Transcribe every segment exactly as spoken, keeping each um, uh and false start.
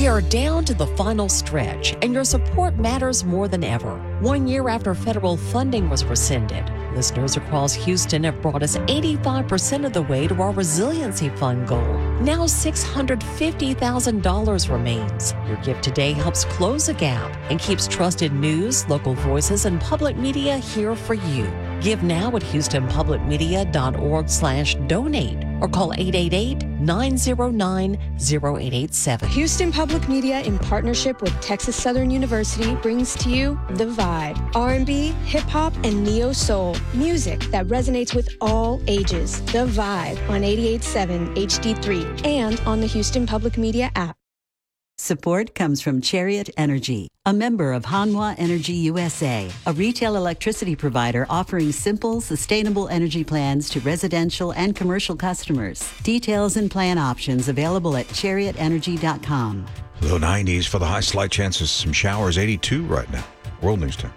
We are down to the final stretch, and your support matters more than ever. One year after federal funding was rescinded, listeners across Houston have brought us eighty-five percent of the way to our resiliency fund goal. Now six hundred fifty thousand dollars remains. Your gift today helps close the gap and keeps trusted news, local voices, and public media here for you. Give now at houstonpublicmedia.org slash donate or call eight eight eight, nine zero nine, zero eight eight seven. Houston Public Media, in partnership with Texas Southern University, brings to you The Vibe. R and B, hip-hop, and neo-soul. Music that resonates with all ages. The Vibe on eighty-eight point seven H D three and on the Houston Public Media app. Support comes from Chariot Energy, a member of Hanwha Energy U S A, a retail electricity provider offering simple, sustainable energy plans to residential and commercial customers. Details and plan options available at chariot energy dot com. Low nineties for the high, slight chances some showers, eighty-two right now. World News Time.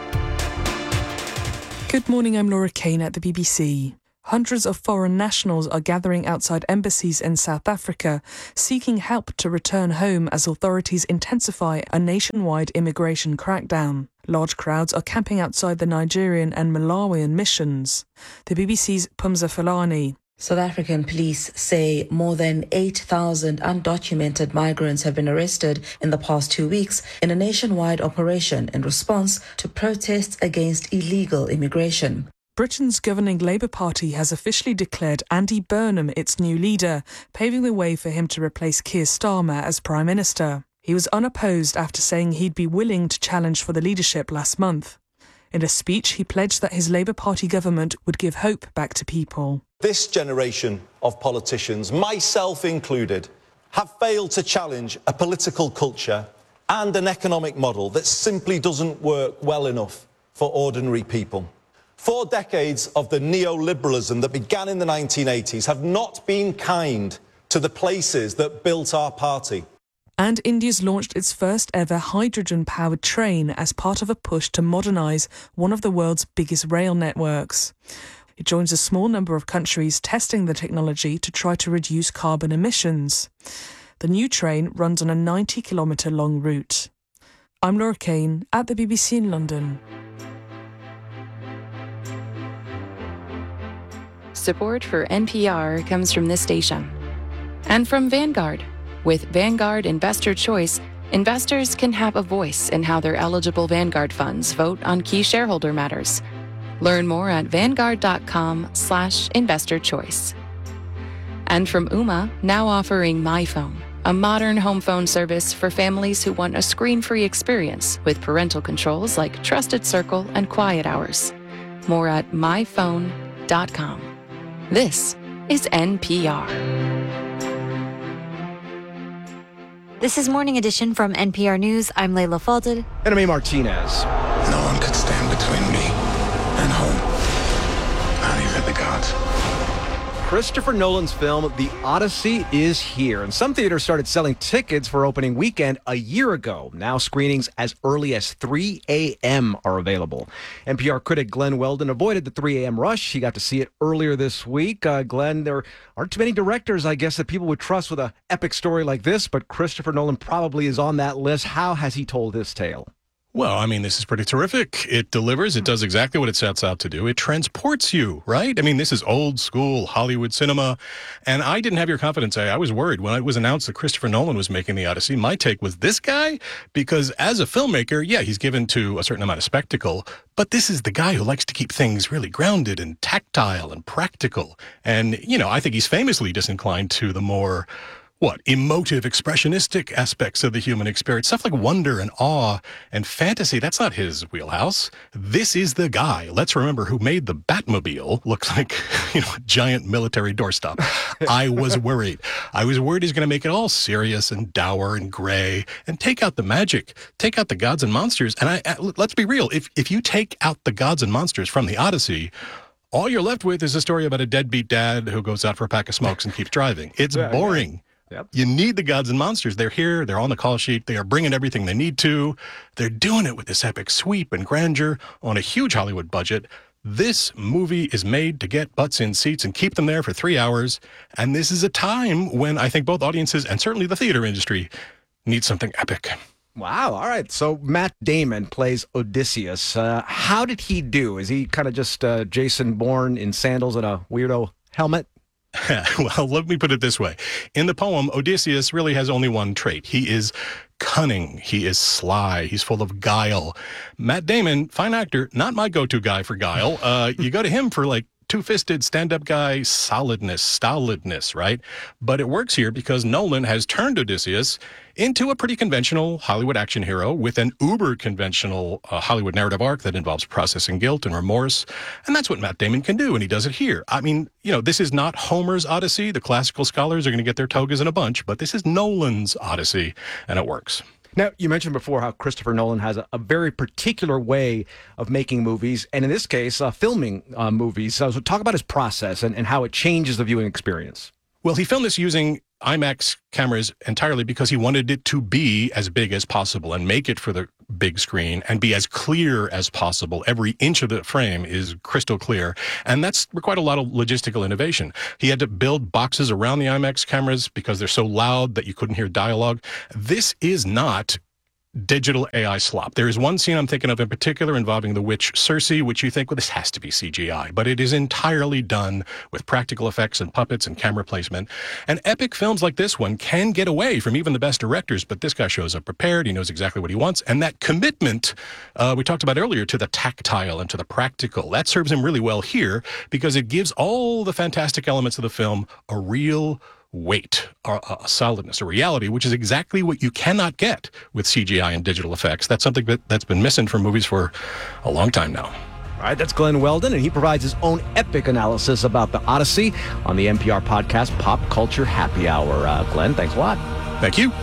Good morning, I'm Laura Kane at the B B C. Hundreds of foreign nationals are gathering outside embassies in South Africa, seeking help to return home as authorities intensify a nationwide immigration crackdown. Large crowds are camping outside the Nigerian and Malawian missions. The B B C's Pumza Fulani. South African police say more than eight thousand undocumented migrants have been arrested in the past two weeks in a nationwide operation in response to protests against illegal immigration. Britain's governing Labour Party has officially declared Andy Burnham its new leader, paving the way for him to replace Keir Starmer as Prime Minister. He was unopposed after saying he'd be willing to challenge for the leadership last month. In a speech, he pledged that his Labour Party government would give hope back to people. This generation of politicians, myself included, have failed to challenge a political culture and an economic model that simply doesn't work well enough for ordinary people. Four decades of the neoliberalism that began in the nineteen eighties have not been kind to the places that built our party. And India's launched its first ever hydrogen-powered train as part of a push to modernise one of the world's biggest rail networks. It joins a small number of countries testing the technology to try to reduce carbon emissions. The new train runs on a ninety kilometre long route. I'm Laura Kane at the B B C in London. Support for N P R comes from this station and from Vanguard. With Vanguard Investor Choice, investors can have a voice in how their eligible Vanguard funds vote on key shareholder matters. Learn more at vanguard.com slash investor choice. And from Ooma, now offering MyPhone, a modern home phone service for families who want a screen-free experience with parental controls like Trusted Circle and Quiet Hours. More at my phone dot com. This is N P R. This is Morning Edition from N P R News. I'm Layla Fadel. And I'm Martinez. No one could stand between me and home. Not even the gods. Christopher Nolan's film, The Odyssey, is here, and some theaters started selling tickets for opening weekend a year ago. Now screenings as early as three a.m. are available. N P R critic Glenn Weldon avoided the three a.m. rush. He got to see it earlier this week. Uh, Glenn, there aren't too many directors, I guess, that people would trust with an epic story like this, but Christopher Nolan probably is on that list. How has he told his tale? Well, I mean, this is pretty terrific. It delivers. It does exactly what it sets out to do. It transports you, right? I mean, this is old school Hollywood cinema. And I didn't have your confidence. I, I was worried when it was announced that Christopher Nolan was making The Odyssey. My take was this guy, because as a filmmaker, yeah, he's given to a certain amount of spectacle. But this is the guy who likes to keep things really grounded and tactile and practical. And, you know, I think he's famously disinclined to the more what, emotive, expressionistic aspects of the human experience, stuff like wonder and awe and fantasy. That's not his wheelhouse. This is the guy, let's remember, who made the Batmobile look like, you know, a giant military doorstop. I was worried. I was worried he's going to make it all serious and dour and gray and take out the magic, take out the gods and monsters. And I, let's be real, if if you take out the gods and monsters from the Odyssey, all you're left with is a story about a deadbeat dad who goes out for a pack of smokes and keeps driving. It's yeah, boring. Yeah. Yep. You need the gods and monsters. They're here. They're on the call sheet. They are bringing everything they need to. They're doing it with this epic sweep and grandeur on a huge Hollywood budget. This movie is made to get butts in seats and keep them there for three hours. And this is a time when I think both audiences and certainly the theater industry need something epic. Wow. All right. So Matt Damon plays Odysseus. Uh, how did he do? Is he kind of just uh, Jason Bourne in sandals and a weirdo helmet? Well, let me put it this way. In the poem, Odysseus really has only one trait. He is cunning. He is sly. He's full of guile. Matt Damon, fine actor, not my go-to guy for guile. Uh, you go to him for like two-fisted stand-up guy solidness, stolidness, right? But it works here because Nolan has turned Odysseus into a pretty conventional Hollywood action hero with an uber-conventional uh, Hollywood narrative arc that involves processing guilt and remorse. And that's what Matt Damon can do, and he does it here. I mean, you know, this is not Homer's Odyssey. The classical scholars are going to get their togas in a bunch, but this is Nolan's Odyssey, and it works. Now, you mentioned before how Christopher Nolan has a, a very particular way of making movies, and in this case, uh, filming uh, movies. So, so talk about his process and, and how it changes the viewing experience. Well, he filmed this using IMAX cameras entirely because he wanted it to be as big as possible and make it for the big screen and be as clear as possible. Every inch of the frame is crystal clear. And that's required a lot of logistical innovation. He had to build boxes around the IMAX cameras because they're so loud that you couldn't hear dialogue. This is not digital A I slop. There is one scene I'm thinking of in particular involving the witch Circe, which you think, well, this has to be C G I, but it is entirely done with practical effects and puppets and camera placement. And epic films like this one can get away from even the best directors, but this guy shows up prepared. He knows exactly what he wants. And that commitment uh, we talked about earlier to the tactile and to the practical, that serves him really well here because it gives all the fantastic elements of the film a real weight, a, a solidness, a reality, which is exactly what you cannot get with C G I and digital effects. That's something that, that's been missing from movies for a long time now. All right, that's Glenn Weldon, and he provides his own epic analysis about the Odyssey on the N P R podcast Pop Culture Happy Hour. Uh, Glenn, thanks a lot. Thank you.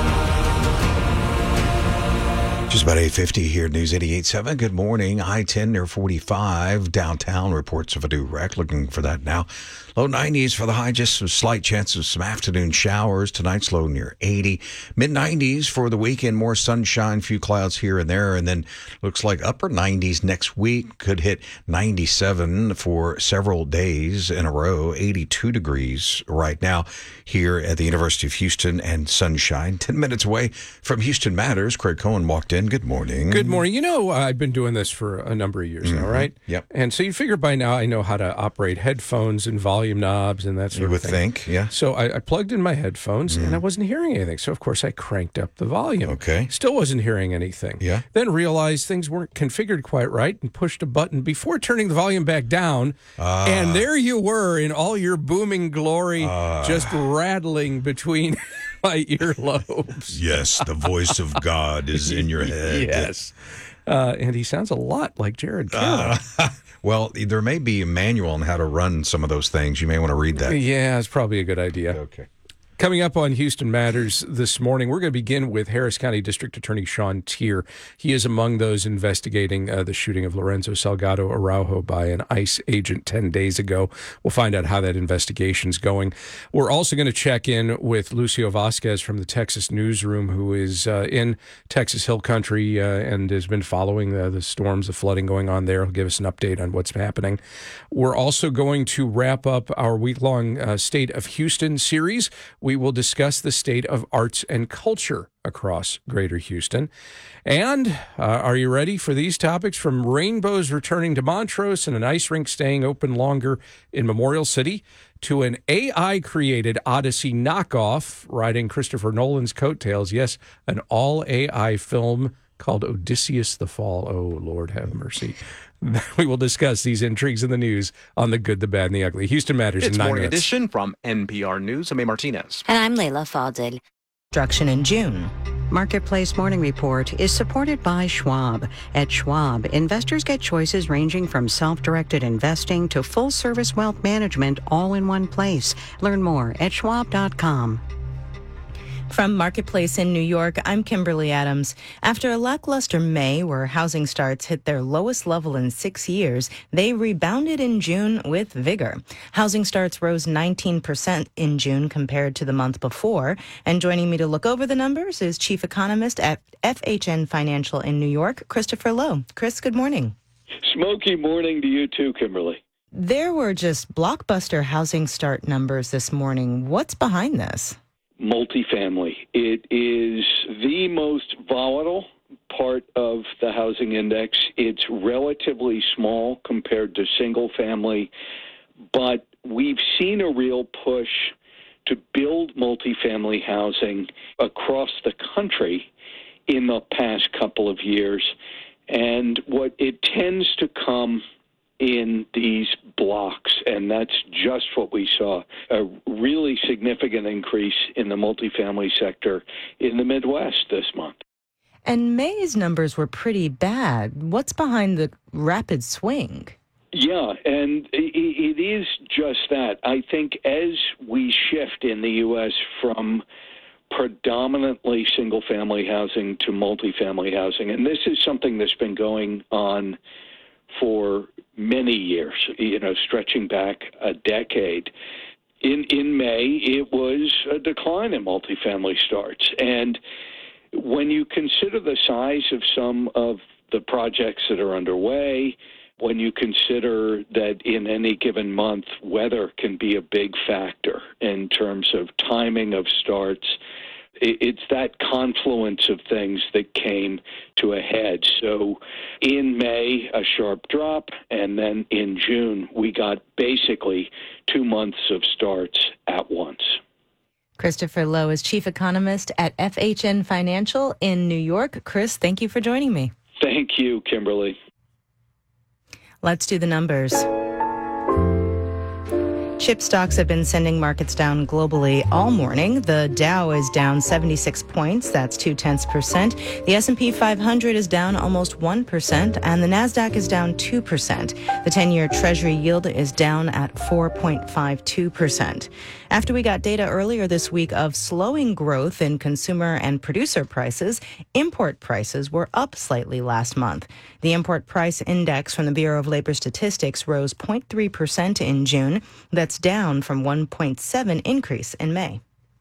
Just about eight fifty here at News eighty-eight point seven. Good morning. I ten near forty-five. Downtown reports of a new wreck. Looking for that now. Low nineties for the high. Just some slight chance of some afternoon showers. Tonight's low near eighty. Mid nineties for the weekend. More sunshine. Few clouds here and there. And then looks like upper nineties next week. Could hit ninety-seven for several days in a row. eighty-two degrees right now here at the University of Houston, and sunshine. Ten minutes away from Houston Matters. Craig Cohen walked in. Good morning. Good morning. You know, uh, I've been doing this for a number of years mm-hmm. now, right? Yep. And so you figure by now I know how to operate headphones and volume knobs and that sort you of would thing. think, yeah. So I, I plugged in my headphones mm. and I wasn't hearing anything. So, of course, I cranked up the volume. Okay. Still wasn't hearing anything. Yeah. Then realized things weren't configured quite right and pushed a button before turning the volume back down. Uh, and there you were in all your booming glory, uh, just rattling between my earlobes. Yes, the voice of God is in your head. Yes. Uh, and he sounds a lot like Jared Carroll. Uh, well, there may be a manual on how to run some of those things. You may want to read that. Yeah, it's probably a good idea. Okay. Coming up on Houston Matters this morning, we're going to begin with Harris County District Attorney Sean Teare. He is among those investigating uh, the shooting of Lorenzo Salgado Araujo by an ICE agent ten days ago. We'll find out how that investigation's going. We're also going to check in with Lucio Vasquez from the Texas Newsroom, who is uh, in Texas Hill Country uh, and has been following uh, the storms, the flooding going on there. He'll give us an update on what's happening. We're also going to wrap up our week-long uh, State of Houston series. We will discuss the state of arts and culture across Greater Houston. And uh, are you ready for these topics? From rainbows returning to Montrose and an ice rink staying open longer in Memorial City to an A I-created Odyssey knockoff riding Christopher Nolan's coattails. Yes, an all-A I film called Odysseus the Fall. Oh, Lord have mercy. We will discuss these intrigues in the news on The Good, the Bad, and the Ugly. Houston Matters it's in nine Morning minutes. Edition from N P R News. I'm A. Martinez. And I'm Layla Fadil. Construction in June. Marketplace Morning Report is supported by Schwab. At Schwab, investors get choices ranging from self-directed investing to full-service wealth management all in one place. Learn more at schwab dot com. From Marketplace in New York, I'm Kimberly Adams. After a lackluster May, where housing starts hit their lowest level in six years, they rebounded in June with vigor. Housing starts rose nineteen percent in June compared to the month before. And joining me to look over the numbers is Chief Economist at F H N Financial in New York, Christopher Lowe. Chris, good morning. Smoky morning to you too, Kimberly. There were just blockbuster housing start numbers this morning. What's behind this? multifamily. It is the most volatile part of the housing index. It's relatively small compared to single family, but we've seen a real push to build multifamily housing across the country in the past couple of years. And what it tends to come in these blocks, and that's just what we saw, a really significant increase in the multifamily sector in the Midwest this month. And May's numbers were pretty bad. What's behind the rapid swing? Yeah, and it is just that. I think as we shift in the U S from predominantly single-family housing to multifamily housing, and this is something that's been going on for many years, you know, stretching back a decade. In in May, it was a decline in multifamily starts. And when you consider the size of some of the projects that are underway, when you consider that in any given month, weather can be a big factor in terms of timing of starts, it's that confluence of things that came to a head. So in May, a sharp drop, and then in June, we got basically two months of starts at once. Christopher Lowe is chief economist at F H N Financial in New York. Chris, thank you for joining me. Thank you, Kimberly. Let's do the numbers. Chip stocks have been sending markets down globally all morning. The Dow is down seventy-six points. That's two-tenths percent. The S and P five hundred is down almost one percent, and the NASDAQ is down two percent. The ten-year Treasury yield is down at four point five two percent. After we got data earlier this week of slowing growth in consumer and producer prices, import prices were up slightly last month. The import price index from the Bureau of Labor Statistics rose zero point three percent in June. That's down from one point seven increase in May.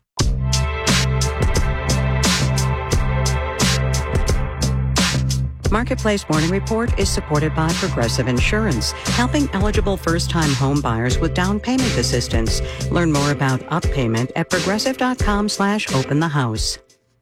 Marketplace Morning Report is supported by Progressive Insurance, helping eligible first-time home buyers with down payment assistance. Learn more about up payment at progressive.com slash open the house.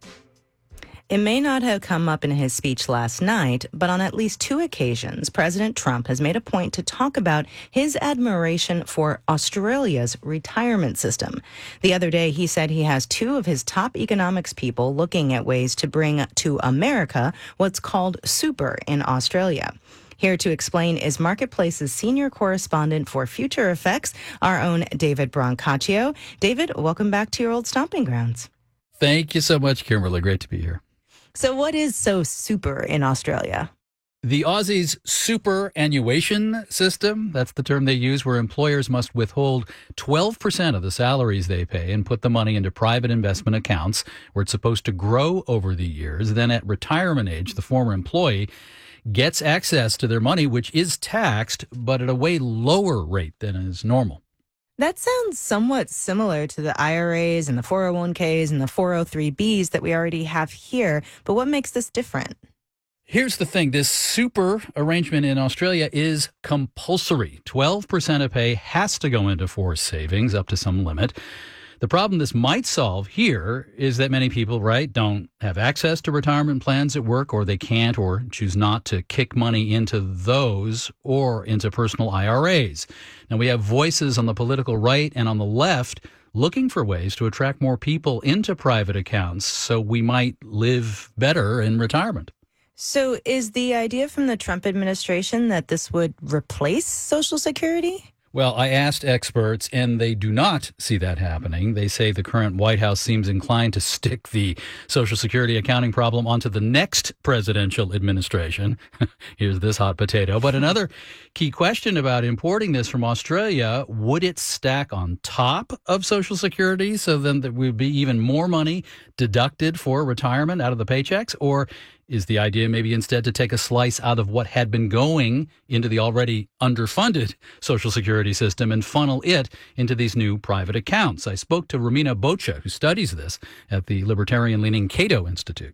It may not have come up in his speech last night, but on at least two occasions, President Trump has made a point to talk about his admiration for Australia's retirement system. The other day, he said he has two of his top economics people looking at ways to bring to America what's called super in Australia. Here to explain is Marketplace's senior correspondent for Future Effects, our own David Brancaccio. David, welcome back to your old stomping grounds. Thank you so much, Kimberly. Great to be here. So what is so super in Australia? The Aussies' superannuation system, that's the term they use, where employers must withhold twelve percent of the salaries they pay and put the money into private investment accounts where it's supposed to grow over the years. Then at retirement age, the former employee gets access to their money, which is taxed, but at a way lower rate than is normal. That sounds somewhat similar to the I R As and the four oh one k's and the four oh three b's that we already have here. But what makes this different? Here's the thing. This super arrangement in Australia is compulsory. twelve percent of pay has to go into forced savings up to some limit. The problem this might solve here is that many people, right, don't have access to retirement plans at work, or they can't or choose not to kick money into those or into personal I R As. Now, we have voices on the political right and on the left looking for ways to attract more people into private accounts so we might live better in retirement. So is the idea from the Trump administration that this would replace Social Security? Well, I asked experts, and they do not see that happening. They say the current White House seems inclined to stick the Social Security accounting problem onto the next presidential administration. Here's this hot potato. But another key question about importing this from Australia, would it stack on top of Social Security so then there would be even more money deducted for retirement out of the paychecks? Or is the idea maybe instead to take a slice out of what had been going into the already underfunded Social Security system and funnel it into these new private accounts? I spoke to Romina Boccia, who studies this at the libertarian-leaning Cato Institute.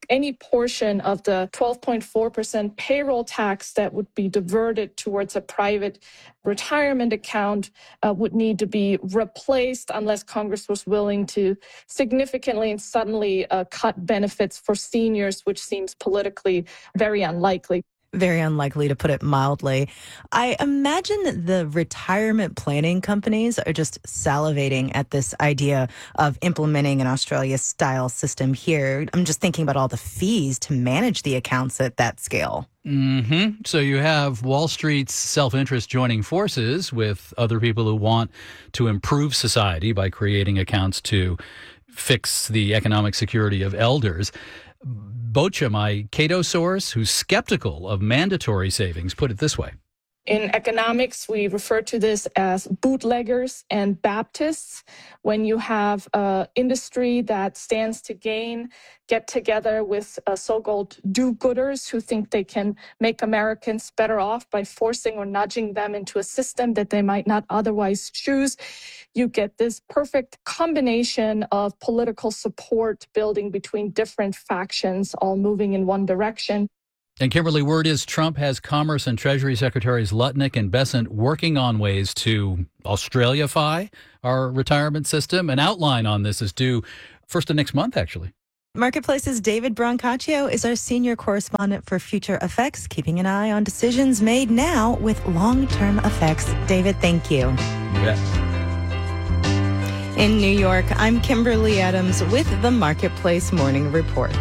any portion of the twelve point four percent payroll tax that would be diverted towards a private retirement account uh, would need to be replaced unless Congress was willing to significantly and suddenly uh, cut benefits for seniors, which seems politically very unlikely. Very unlikely, to put it mildly. I imagine the retirement planning companies are just salivating at this idea of implementing an Australia-style system here. I'm just thinking about all the fees to manage the accounts at that scale. Mm-hmm. So you have Wall Street's self-interest joining forces with other people who want to improve society by creating accounts to fix the economic security of elders. Bocha, my Cato source, who's skeptical of mandatory savings, put it this way. In economics, we refer to this as bootleggers and Baptists. When you have an industry that stands to gain, get together with uh, so-called do-gooders who think they can make Americans better off by forcing or nudging them into a system that they might not otherwise choose, you get this perfect combination of political support building between different factions, all moving in one direction. And Kimberly, word is Trump has Commerce and Treasury Secretaries Lutnick and Bessent working on ways to Australia-fy our retirement system. An outline on this is due first of next month, actually. Marketplace's David Brancaccio is our senior correspondent for Future Effects, keeping an eye on decisions made now with long-term effects. David, thank you. You bet. In New York, I'm Kimberly Adams with the Marketplace Morning Report.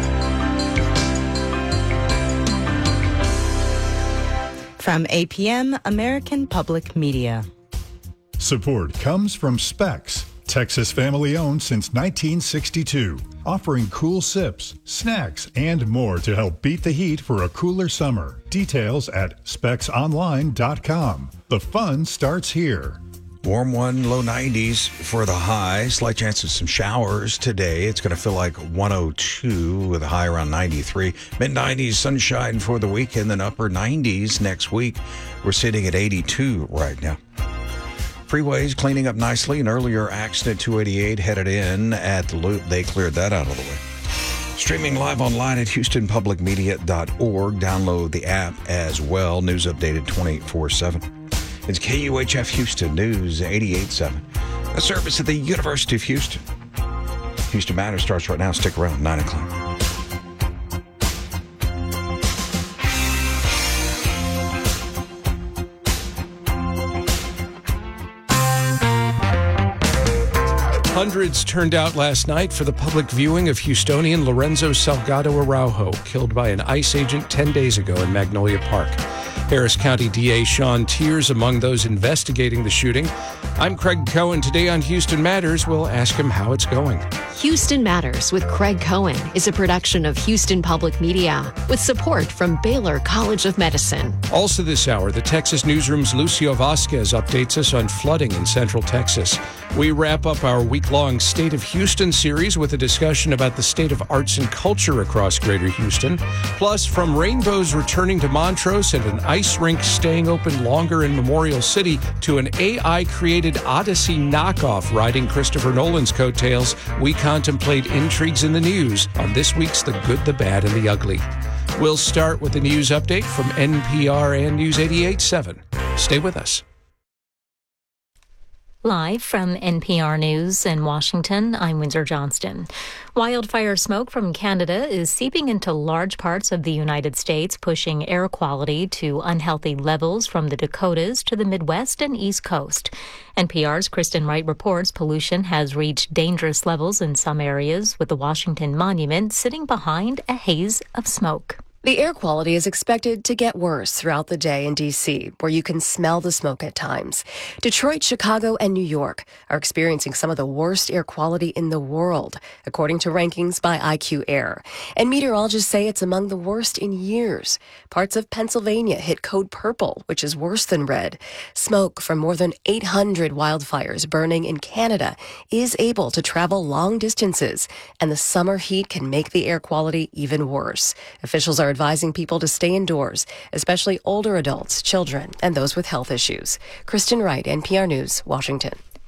From A P M, American Public Media. Support comes from Specs, Texas family-owned since nineteen sixty-two, offering cool sips, snacks, and more to help beat the heat for a cooler summer. Details at specs online dot com. The fun starts here. Warm one, low nineties for the high. Slight chance of some showers today. It's going to feel like one oh two with a high around ninety-three. Mid nineties sunshine for the weekend, then upper nineties next week. We're sitting at eighty-two right now. Freeways cleaning up nicely. An earlier accident, two eighty-eight, headed in at the loop. They cleared that out of the way. Streaming live online at houston public media dot org. Download the app as well. News updated twenty-four seven. It's K U H F Houston News eighty-eight point seven. A service at the University of Houston. Houston Matters starts right now. Stick around, nine o'clock. Hundreds turned out last night for the public viewing of Houstonian Lorenzo Salgado Araujo, killed by an ICE agent ten days ago in Magnolia Park. Harris County D A Sean Tears among those investigating the shooting. I'm Craig Cohen. Today on Houston Matters, we'll ask him how it's going. Houston Matters with Craig Cohen is a production of Houston Public Media with support from Baylor College of Medicine. Also this hour, the Texas Newsroom's Lucio Vasquez updates us on flooding in Central Texas. We wrap up our week-long State of Houston series with a discussion about the state of arts and culture across Greater Houston. Plus, from rainbows returning to Montrose and an ice rink staying open longer in Memorial City to an A I-created Odyssey knockoff riding Christopher Nolan's coattails, we contemplate intrigues in the news on this week's The Good, the Bad, and the Ugly. We'll start with a news update from N P R and News eighty-eight point seven. Stay with us. Live from N P R News in Washington, I'm Windsor Johnston. Wildfire smoke from Canada is seeping into large parts of the United States, pushing air quality to unhealthy levels from the Dakotas to the Midwest and East Coast. N P R's Kristen Wright reports pollution has reached dangerous levels in some areas, with the Washington Monument sitting behind a haze of smoke. The air quality is expected to get worse throughout the day in D C, where you can smell the smoke at times. Detroit, Chicago, and New York are experiencing some of the worst air quality in the world, according to rankings by I Q Air. And meteorologists say it's among the worst in years. Parts of Pennsylvania hit code purple, which is worse than red. Smoke from more than eight hundred wildfires burning in Canada is able to travel long distances, and the summer heat can make the air quality even worse. Officials are advising people to stay indoors, especially older adults, children, and those with health issues. Kristen Wright, N P R News, Washington.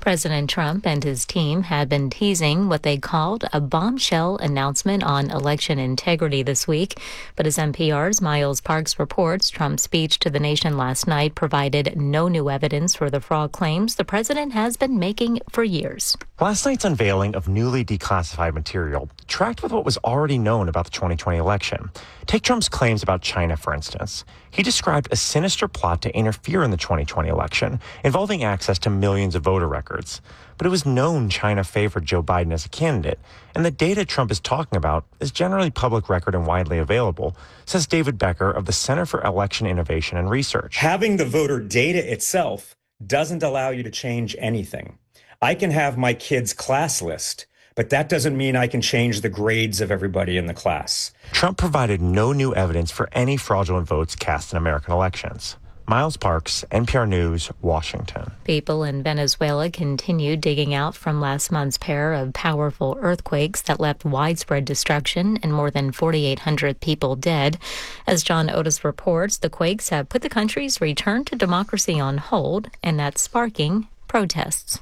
President Trump and his team had been teasing what they called a bombshell announcement on election integrity this week. But as N P R's Miles Parks reports, Trump's speech to the nation last night provided no new evidence for the fraud claims the president has been making for years. Last night's unveiling of newly declassified material tracked with what was already known about the twenty twenty election. Take Trump's claims about China, for instance. He described a sinister plot to interfere in the twenty twenty election, involving access to millions of voter records. But it was known China favored Joe Biden as a candidate, and the data Trump is talking about is generally public record and widely available, says David Becker of the Center for Election Innovation and Research. Having the voter data itself doesn't allow you to change anything. I can have my kid's class list, but that doesn't mean I can change the grades of everybody in the class. Trump provided no new evidence for any fraudulent votes cast in American elections. Miles Parks, N P R News, Washington. People in Venezuela continue digging out from last month's pair of powerful earthquakes that left widespread destruction and more than forty-eight hundred people dead. As John Otis reports, the quakes have put the country's return to democracy on hold, and that's sparking protests.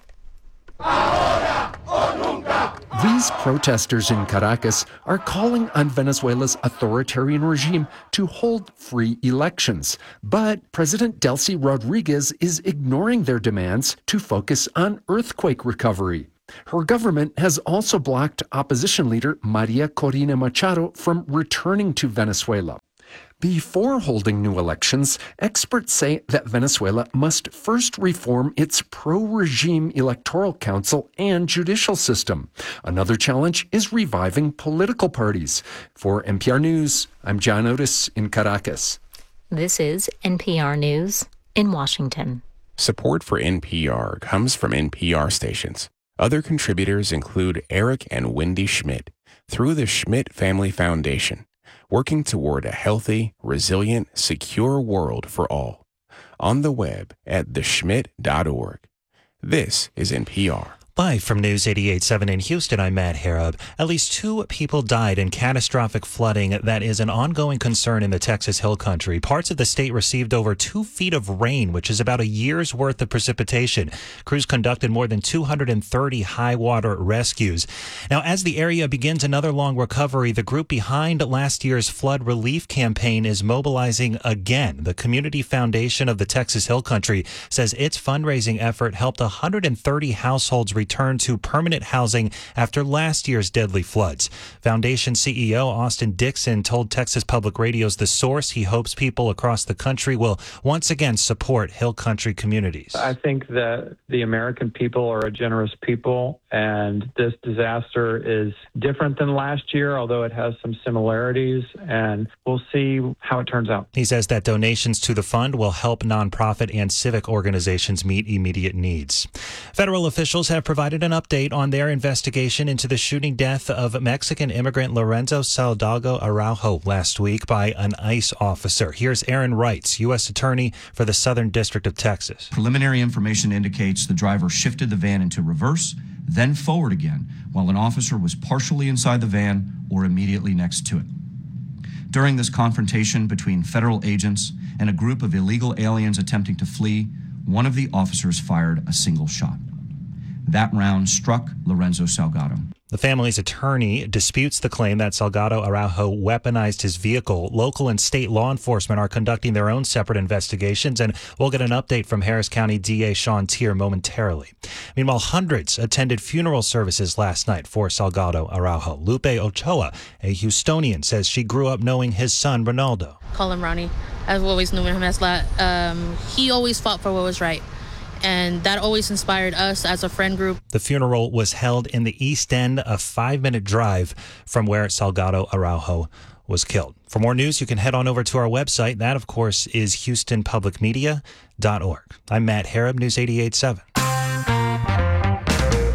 These protesters in Caracas are calling on Venezuela's authoritarian regime to hold free elections. But President Delcy Rodriguez is ignoring their demands to focus on earthquake recovery. Her government has also blocked opposition leader Maria Corina Machado from returning to Venezuela. Before holding new elections, experts say that Venezuela must first reform its pro-regime electoral council and judicial system. Another challenge is reviving political parties. For N P R News, I'm John Otis in Caracas. This is N P R News in Washington. Support for N P R comes from N P R stations. Other contributors include Eric and Wendy Schmidt through the Schmidt Family Foundation, working toward a healthy, resilient, secure world for all. On the web at the schmidt dot org. This is N P R. Live from News eighty-eight point seven in Houston, I'm Matt Harab. At least two people died in catastrophic flooding that is an ongoing concern in the Texas Hill Country. Parts of the state received over two feet of rain, which is about a year's worth of precipitation. Crews conducted more than two hundred thirty high water rescues. Now, as the area begins another long recovery, the group behind last year's flood relief campaign is mobilizing again. The Community Foundation of the Texas Hill Country says its fundraising effort helped one hundred thirty households return to permanent housing after last year's deadly floods. Foundation C E O Austin Dixon told Texas Public Radio's The Source he hopes people across the country will once again support Hill Country communities. I think that the American people are a generous people, and this disaster is different than last year, although it has some similarities, and we'll see how it turns out. He says that donations to the fund will help nonprofit and civic organizations meet immediate needs. Federal officials have provided an update on their investigation into the shooting death of Mexican immigrant Lorenzo Salgado Araujo last week by an ICE officer. Here's Aaron Reitz, U S Attorney for the Southern District of Texas. Preliminary information indicates the driver shifted the van into reverse, then forward again, while an officer was partially inside the van or immediately next to it. During this confrontation between federal agents and a group of illegal aliens attempting to flee, one of the officers fired a single shot. That round struck Lorenzo Salgado. The family's attorney disputes the claim that Salgado Araujo weaponized his vehicle. Local and state law enforcement are conducting their own separate investigations, and we'll get an update from Harris County D A Sean Tier momentarily. Meanwhile, hundreds attended funeral services last night for Salgado Araujo. Lupe Ochoa, a Houstonian, says she grew up knowing his son, Ronaldo. Call him Ronnie. I've always known him as that. Um, he always fought for what was right. And that always inspired us as a friend group. The funeral was held in the East End, a five-minute drive from where Salgado Araujo was killed. For more news, you can head on over to our website. That, of course, is houston public media dot org. I'm Matt Harab, News eighty-eight point seven.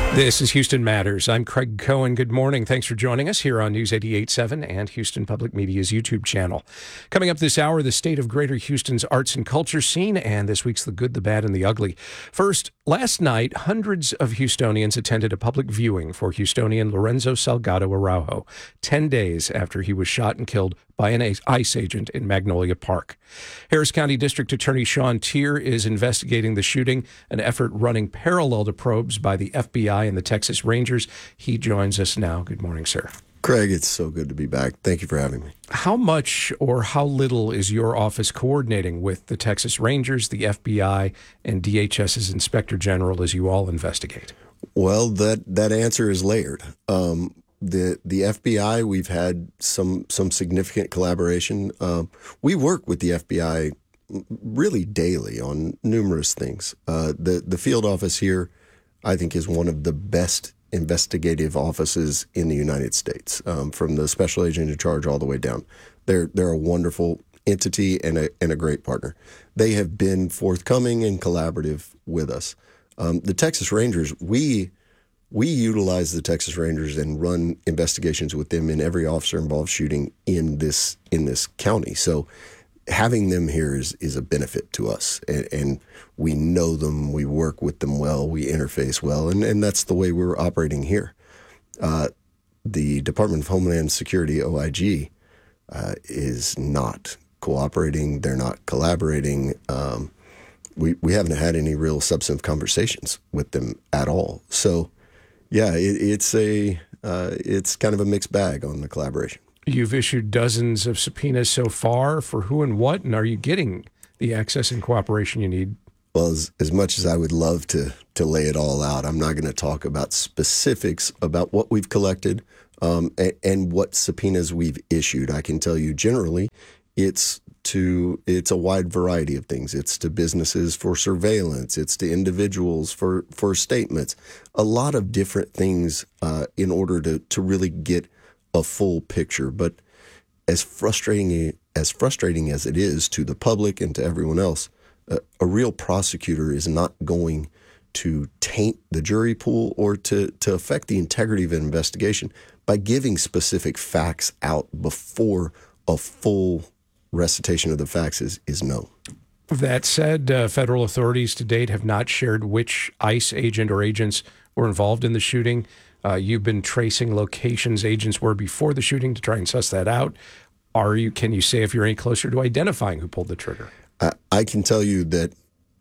This is Houston Matters. I'm Craig Cohen. Good morning. Thanks for joining us here on News eighty-eight point seven and Houston Public Media's YouTube channel. Coming up this hour, the state of Greater Houston's arts and culture scene, and this week's The Good, the Bad, and the Ugly. First, last night, hundreds of Houstonians attended a public viewing for Houstonian Lorenzo Salgado Araujo, ten days after he was shot and killed by an ICE agent in Magnolia Park. Harris County District Attorney Sean Teare is investigating the shooting, an effort running parallel to probes by the F B I and the Texas Rangers. He joins us now. Good morning, sir. Craig, it's so good to be back. Thank you for having me. How much or how little is your office coordinating with the Texas Rangers, the F B I, and D H S's Inspector General as you all investigate? Well, that, that answer is layered. Um, The the F B I, we've had some some significant collaboration. Um, we work with the F B I really daily on numerous things. Uh, the the field office here, I think, is one of the best investigative offices in the United States, um, from the special agent in charge all the way down. They're they're a wonderful entity and a and a great partner. They have been forthcoming and collaborative with us. Um, the Texas Rangers, we. We utilize the Texas Rangers and run investigations with them in every officer-involved shooting in this in this county. So having them here is is a benefit to us, and, and we know them, we work with them well, we interface well, and, and that's the way we're operating here. Uh, the Department of Homeland Security, O I G, uh, is not cooperating. They're not collaborating. Um, we, we haven't had any real substantive conversations with them at all. So yeah, it, it's a uh, it's kind of a mixed bag on the collaboration. You've issued dozens of subpoenas so far. For who and what, and are you getting the access and cooperation you need? Well, as, as much as I would love to to lay it all out, I'm not going to talk about specifics about what we've collected um, and, and what subpoenas we've issued. I can tell you generally, it's to it's a wide variety of things. It's to businesses for surveillance. It's to individuals for, for statements. A lot of different things uh, in order to to really get a full picture. But as frustrating as frustrating as it is to the public and to everyone else, uh, a real prosecutor is not going to taint the jury pool or to to affect the integrity of an investigation by giving specific facts out before a full recitation of the facts is, is known. That said, uh, federal authorities to date have not shared which ICE agent or agents were involved in the shooting. Uh, you've been tracing locations agents were before the shooting to try and suss that out. Are you? Can you say if you're any closer to identifying who pulled the trigger? I, I can tell you that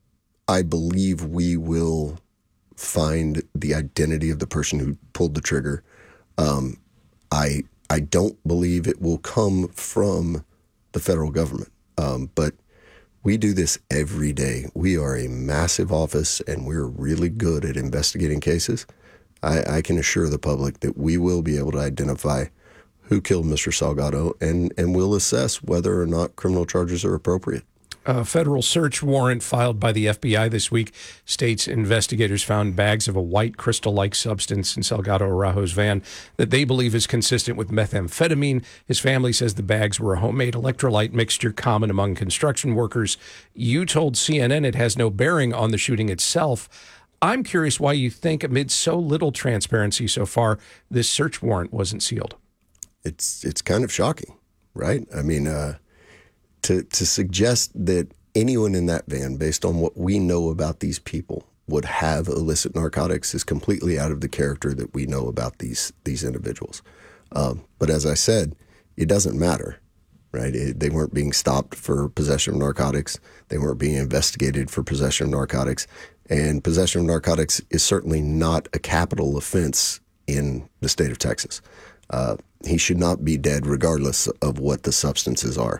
I believe we will find the identity of the person who pulled the trigger. Um, I I don't believe it will come from the federal government. Um, but we do this every day. We are a massive office, and we're really good at investigating cases. I, I can assure the public that we will be able to identify who killed Mister Salgado, and, and we'll assess whether or not criminal charges are appropriate. A federal search warrant filed by the F B I this week states investigators found bags of a white crystal-like substance in Salgado Araujo's van that they believe is consistent with methamphetamine. His family says the bags were a homemade electrolyte mixture common among construction workers. You told C N N it has no bearing on the shooting itself. I'm curious why you think, amid so little transparency so far, this search warrant wasn't sealed. It's it's kind of shocking, right? I mean, uh, to to suggest that anyone in that van, based on what we know about these people, would have illicit narcotics is completely out of the character that we know about these these individuals. Um, but as I said, it doesn't matter, right? It, they weren't being stopped for possession of narcotics. They weren't being investigated for possession of narcotics. And possession of narcotics is certainly not a capital offense in the state of Texas. Uh, he should not be dead regardless of what the substances are.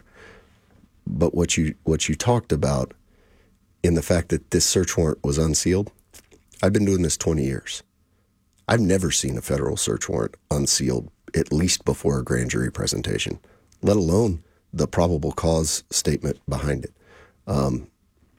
But what you what you talked about in the fact that this search warrant was unsealed, I've been doing this twenty years. I've never seen a federal search warrant unsealed, at least before a grand jury presentation, let alone the probable cause statement behind it. Um,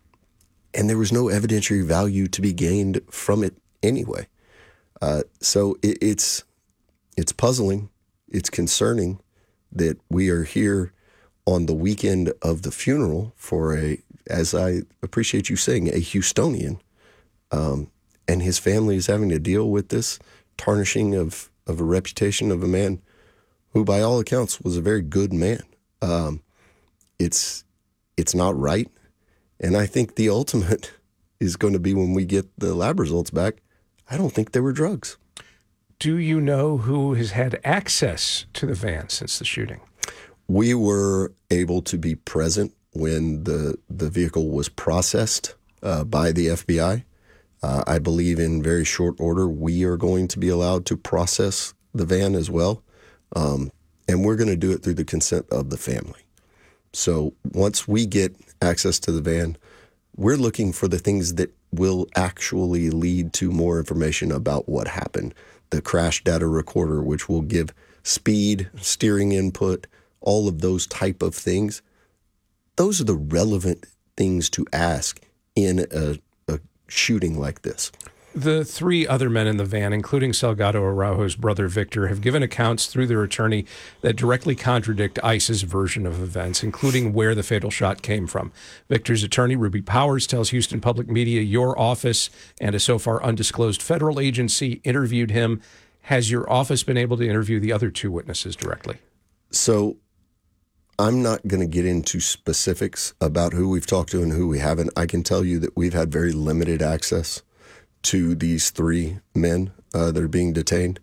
and there was no evidentiary value to be gained from it anyway. Uh, so it, it's it's puzzling, it's concerning that we are here on the weekend of the funeral for a, as I appreciate you saying, a Houstonian, um, and his family is having to deal with this tarnishing of, of a reputation of a man who, by all accounts, was a very good man. Um, it's it's not right. And I think the ultimate is going to be when we get the lab results back, I don't think they were drugs. Do you know who has had access to the van since the shooting? We were able to be present when the, the vehicle was processed uh, by the F B I. Uh, I believe in very short order, we are going to be allowed to process the van as well. Um, and we're going to do it through the consent of the family. So once we get access to the van, we're looking for the things that will actually lead to more information about what happened. The crash data recorder, which will give speed, steering input, all of those type of things. Those are the relevant things to ask in a, a shooting like this. The three other men in the van, including Salgado Araujo's brother Victor, have given accounts through their attorney that directly contradict ICE's version of events, including where the fatal shot came from. Victor's attorney, Ruby Powers, tells Houston Public Media your office and a so far undisclosed federal agency interviewed him. Has your office been able to interview the other two witnesses directly? So I'm not going to get into specifics about who we've talked to and who we haven't. I can tell you that we've had very limited access to these three men uh, that are being detained.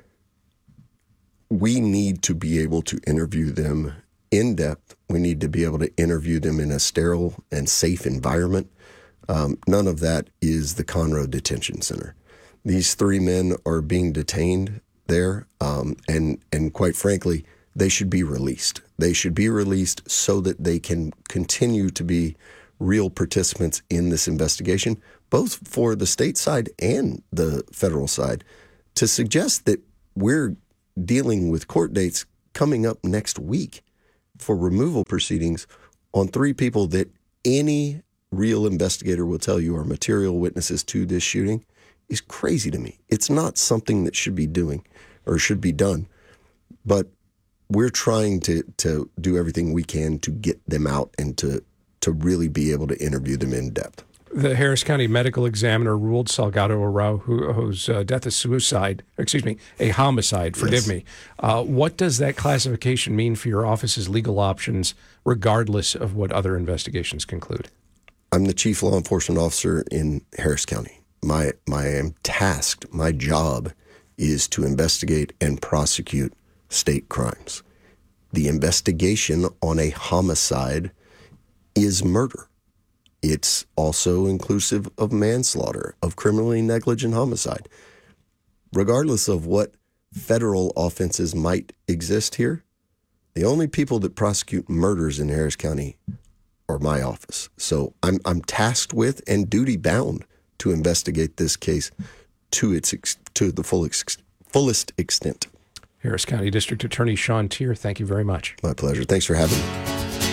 We need to be able to interview them in depth. We need to be able to interview them in a sterile and safe environment. Um, none of that is the Conroe Detention Center. These three men are being detained there, um, and and quite frankly, they should be released. They should be released so that they can continue to be real participants in this investigation, both for the state side and the federal side. To suggest that we're dealing with court dates coming up next week for removal proceedings on three people that any real investigator will tell you are material witnesses to this shooting is crazy to me. It's not something that should be doing or should be done. But we're trying to to do everything we can to get them out and to to really be able to interview them in depth. The Harris County Medical Examiner ruled Salgado Araujo's uh, death a suicide, excuse me, a homicide, forgive Yes. me. Uh, what does that classification mean for your office's legal options, regardless of what other investigations conclude? I'm the chief law enforcement officer in Harris County. My, my, I am tasked, my job is to investigate and prosecute state crimes. The investigation on a homicide is murder. It's also inclusive of manslaughter, of criminally negligent homicide. Regardless of what federal offenses might exist here, the only people that prosecute murders in Harris County are my office. So I'm I'm tasked with and duty bound to investigate this case to its ex, to the full ex, fullest extent. Harris County District Attorney Sean Teare, thank you very much. My pleasure. Thanks for having me.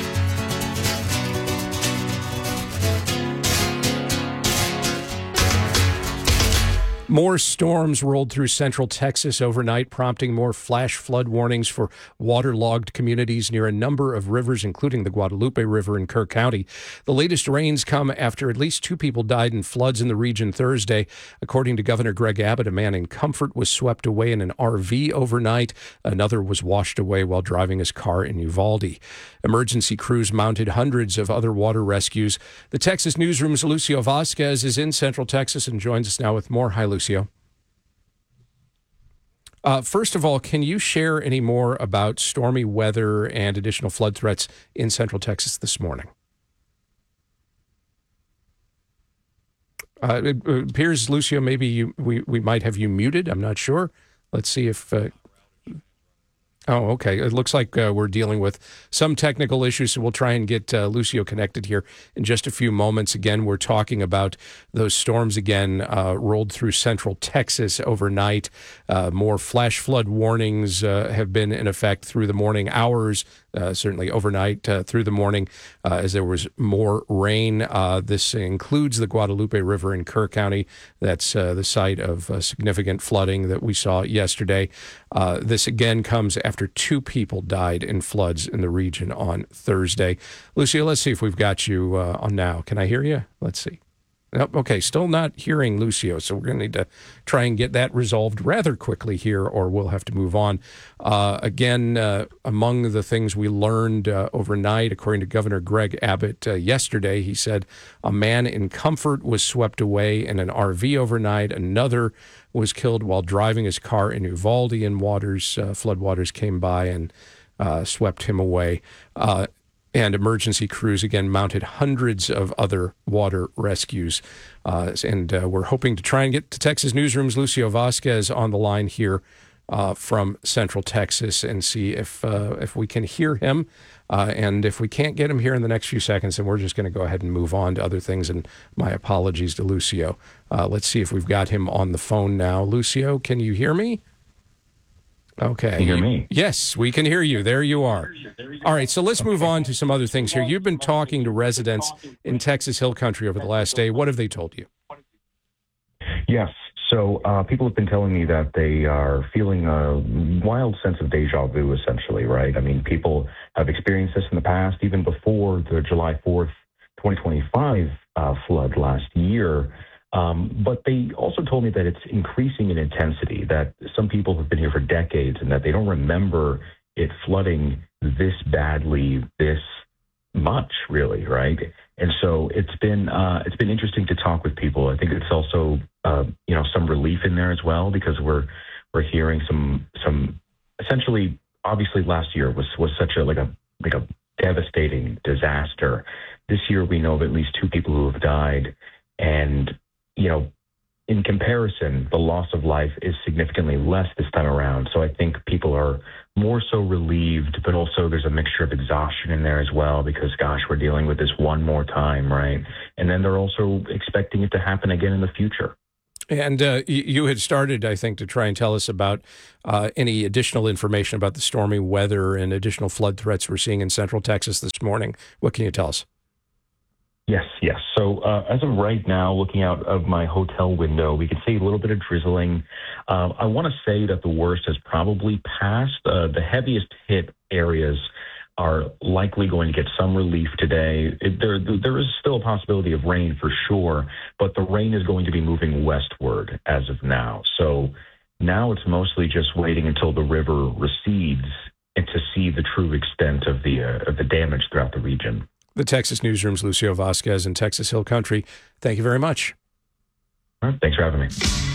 More storms rolled through central Texas overnight, prompting more flash flood warnings for waterlogged communities near a number of rivers, including the Guadalupe River in Kerr County. The latest rains come after at least two people died in floods in the region Thursday. According to Governor Greg Abbott, a man in Comfort was swept away in an R V overnight. Another was washed away while driving his car in Uvalde. Emergency crews mounted hundreds of other water rescues. The Texas Newsroom's Lucio Vasquez is in Central Texas and joins us now with more. Hi, Lucio. Uh, first of all, can you share any more about stormy weather and additional flood threats in Central Texas this morning? Uh, it, it appears, Lucio, maybe you we, we might have you muted. I'm not sure. Let's see if... Uh, Oh, okay. It looks like uh, we're dealing with some technical issues, so we'll try and get uh, Lucio connected here in just a few moments. Again, we're talking about those storms again uh, rolled through central Texas overnight. Uh, more flash flood warnings uh, have been in effect through the morning hours, uh, certainly overnight uh, through the morning uh, as there was more rain. Uh, this includes the Guadalupe River in Kerr County. That's uh, the site of uh, significant flooding that we saw yesterday. Uh, this again comes after two people died in floods in the region on Thursday. Lucio, let's see if we've got you uh, on now. Can I hear you? Let's see. Nope. Okay, still not hearing Lucio, so we're going to need to try and get that resolved rather quickly here, or we'll have to move on. Uh, again, uh, among the things we learned uh, overnight, according to Governor Greg Abbott uh, yesterday, he said a man in Comfort was swept away in an R V overnight. Another was killed while driving his car in Uvalde, and waters, uh, floodwaters came by and uh, swept him away. Uh, And emergency crews, again, mounted hundreds of other water rescues. Uh, and uh, we're hoping to try and get to Texas Newsroom's Lucio Vasquez on the line here uh, from Central Texas and see if uh, if we can hear him. Uh, and if we can't get him here in the next few seconds, then we're just going to go ahead and move on to other things. And my apologies to Lucio. Uh, let's see if we've got him on the phone now. Lucio, can you hear me? Okay. Can you hear me? Yes, we can hear you. There you are. All right, so let's move on to some other things here. You've been talking to residents in Texas Hill Country over the last day. What have they told you? Yes. So uh, people have been telling me that they are feeling a wild sense of deja vu, essentially, right? I mean, people have experienced this in the past, even before the July fourth, twenty twenty-five uh, flood last year. Um, but they also told me that it's increasing in intensity, that some people have been here for decades and that they don't remember it flooding this badly, this much, really, right? And so it's been uh, it's been interesting to talk with people. I think it's also uh, you know some relief in there as well, because we're we're hearing some some essentially, obviously last year was was such a like a like a devastating disaster. This year we know of at least two people who have died, and you know, in comparison, the loss of life is significantly less this time around. So I think people are more so relieved, but also there's a mixture of exhaustion in there as well, because, gosh, we're dealing with this one more time, right? And then they're also expecting it to happen again in the future. And uh, you had started, I think, to try and tell us about uh, any additional information about the stormy weather and additional flood threats we're seeing in Central Texas this morning. What can you tell us? Yes, yes. So uh, as of right now, looking out of my hotel window, we can see a little bit of drizzling. Uh, I want to say that the worst has probably passed. Uh, the heaviest hit areas are likely going to get some relief today. It, there, there is still a possibility of rain for sure, but the rain is going to be moving westward as of now. So now it's mostly just waiting until the river recedes and to see the true extent of the uh, of the damage throughout the region. The Texas Newsroom's Lucio Vasquez in Texas Hill Country. Thank you very much. All right, thanks for having me.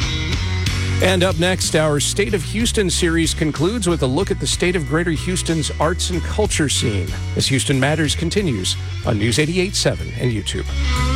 And up next, our State of Houston series concludes with a look at the state of Greater Houston's arts and culture scene as Houston Matters continues on News eighty-eight point seven and YouTube.